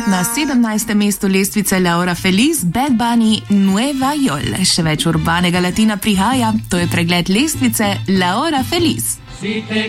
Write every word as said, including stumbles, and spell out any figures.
Na sedemnajstem mestu lestvice Laura Feliz, Bad Bunny, Nueva Yol. Še več urbanega latina prihaja, to je pregled lestvice Laura Feliz. Si te